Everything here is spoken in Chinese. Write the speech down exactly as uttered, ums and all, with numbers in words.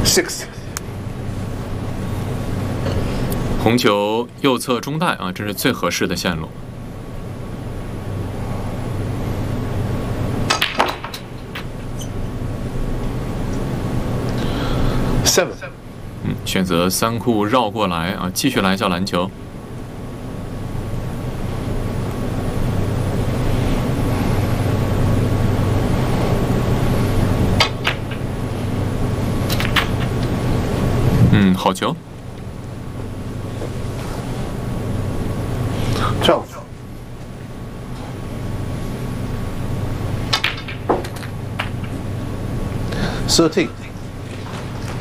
Six。 红球右侧中带啊，这是最合适的线路。 Seven。 嗯，选择三库绕过来啊，继续来叫篮球。嗯，好球。 Twelve。Thirteen。